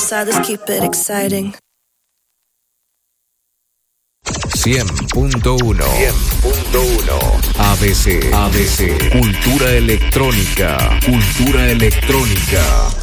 inside, let's keep it exciting. 100.1 ABC Cultura electrónica.